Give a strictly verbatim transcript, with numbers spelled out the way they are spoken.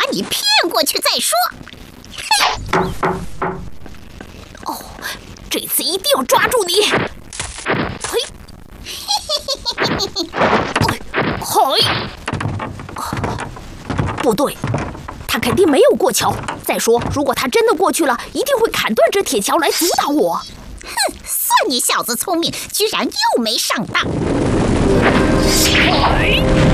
你骗过去再说。嘿！ 哦，这次一定要抓住你！嘿！嘿！不对，他肯定没有过桥。再说，如果他真的过去了，一定会砍断这铁桥来阻挡我。 哼，算你小子聪明，居然又没上当。 嘿！